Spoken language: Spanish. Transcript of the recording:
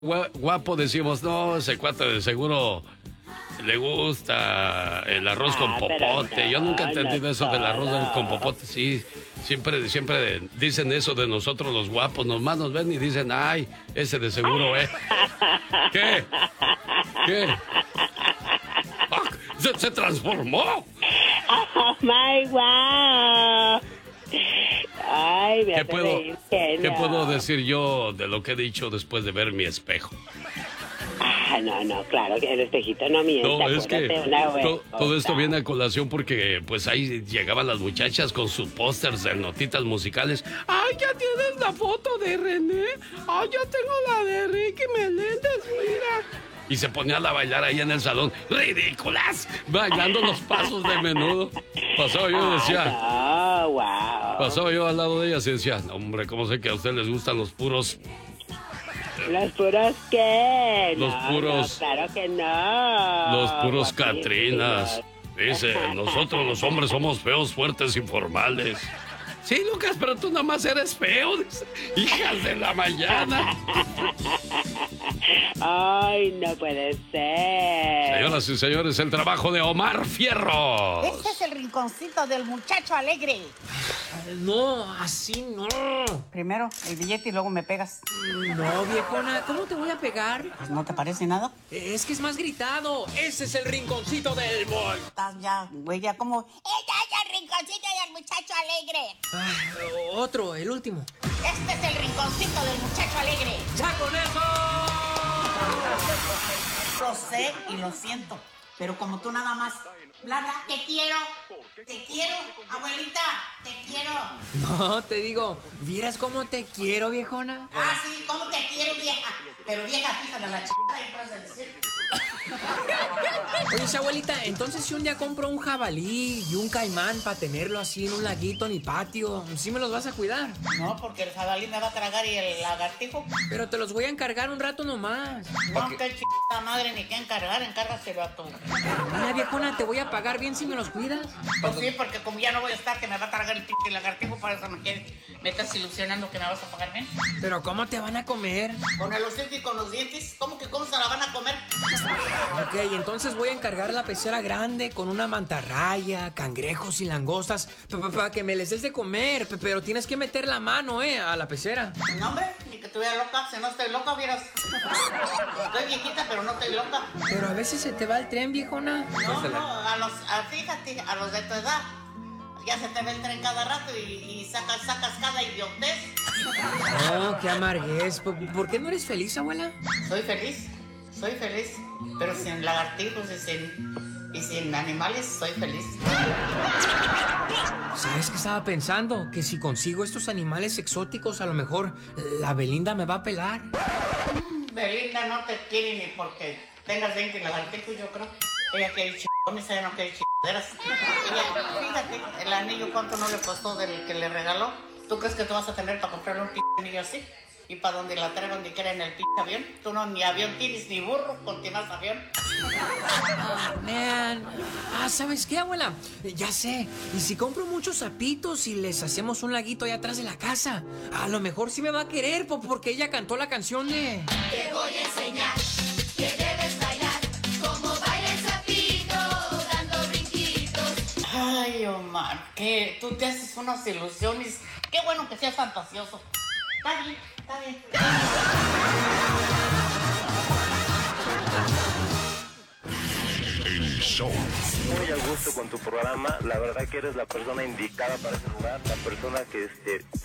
guapo decimos, no, ese cuate de seguro le gusta el arroz con popote. Yo nunca he entendido eso del arroz con popote. Sí, siempre dicen eso de nosotros los guapos. Nomás nos ven y dicen, ay, ese de seguro, ¿Qué? Ah, se transformó. Oh my wow. Ay, me ¿Qué puedo decir yo de lo que he dicho después de ver mi espejo? No, claro que el espejito no miente. No, es que todo esto viene a colación porque pues ahí llegaban las muchachas con sus pósters de notitas musicales. ¡Ay, ya tienes la foto de René! ¡Ay, yo tengo la de Ricky Meléndez, mira! Y se ponían a bailar ahí en el salón. ¡Ridículas! Bailando los pasos de Menudo. Pasaba yo y decía... ¡Oh, wow! Pasaba yo al lado de ellas y decía, hombre, ¿cómo sé que a ustedes les gustan los puros... ¿Los puros qué? Los puros... No, claro que no. Los puros Catrinas. Dice, nosotros los hombres somos feos, fuertes y formales. Sí, Lucas, pero tú nada más eres feo. Hijas de la mañana. Ay, no puede ser. Señoras y señores, el trabajo de Omar Fierros. Este es el rinconcito del muchacho alegre. No, así no. Primero el billete y luego me pegas. No, viejona, ¿cómo te voy a pegar? Pues, ¿no te parece nada? Es que es más gritado. Ese es el rinconcito del mall. Estás ya, güey, ya como... ¡Este es el rinconcito del muchacho alegre! Otro, el último. Este es el rinconcito del muchacho alegre. ¡Ya con eso! Lo sé y lo siento, pero como tú nada más... Bla, bla, te quiero, abuelita, te quiero. No, te digo, ¿vieras cómo te quiero, viejona? Ah, sí, ¿cómo te quiero, vieja? Pero vieja, fíjate la chingada y vas a decir. Oye, abuelita, entonces si un día compro un jabalí y un caimán para tenerlo así en un laguito en mi patio, ¿sí me los vas a cuidar? No, porque el jabalí me va a tragar y el lagartijo. Pero te los voy a encargar un rato nomás. No, qué chingada madre, ni que encargar, encárgaselo a tu... Mira, viejona, te voy a pagar bien si me los cuidas. Pues sí, porque como ya no voy a estar, que me va a tragar el pinche lagartijo, por eso me estás ilusionando que me vas a pagar bien. Pero ¿cómo te van a comer? Con el hocico y con los dientes, ¿cómo se la van a comer? Ok, entonces voy a encargar la pecera grande con una mantarraya, cangrejos y langostas para que me les des de comer, pero tienes que meter la mano, a la pecera. No, hombre, ni que estuviera loca, si no estoy loca, vieras. Estoy viejita, pero no estoy loca. Pero a veces se te va el tren, viejona. No, fíjate, a los de tu edad. Ya se te ve el tren cada rato y sacas cada idiotez. No, qué amarguez. ¿Por qué no eres feliz, abuela? Soy feliz, pero sin lagartijos y sin animales soy feliz. ¿Sabes qué estaba pensando? Que si consigo estos animales exóticos, a lo mejor la Belinda me va a pelar. Belinda no te quiere ni porque tengas 20 lagartijos, yo creo. Ella quiere chingones, ella no quiere chingaderas. Ella, fíjate, el anillo cuánto no le costó del que le regaló. ¿Tú crees que tú vas a tener para comprarle un anillo así? Y para donde la traigan donde quiera en el avión. Tú no ni avión tienes ni burro, continúas avión. Man. ¿Sabes qué, abuela? Ya sé. ¿Y si compro muchos sapitos y les hacemos un laguito allá atrás de la casa? A lo mejor sí me va a querer porque ella cantó la canción de... Te voy a enseñar que debes bailar como baila el sapito, dando brinquitos. Ay, Omar, que tú te haces unas ilusiones. Qué bueno que seas fantasioso. Está bien. El show. Muy a gusto con tu programa, la verdad que eres la persona indicada para ese lugar, la persona que